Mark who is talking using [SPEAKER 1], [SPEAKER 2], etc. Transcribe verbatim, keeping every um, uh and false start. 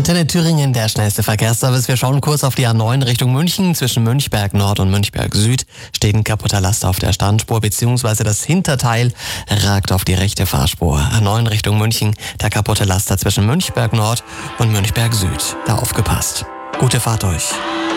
[SPEAKER 1] Antenne Thüringen, der schnellste Verkehrsservice. Wir schauen kurz auf die A neun Richtung München. Zwischen Münchberg Nord und Münchberg Süd steht ein kaputter Laster auf der Standspur, beziehungsweise das Hinterteil ragt auf die rechte Fahrspur. A neun Richtung München, der kaputte Laster zwischen Münchberg Nord und Münchberg Süd. Da aufgepasst. Gute Fahrt euch.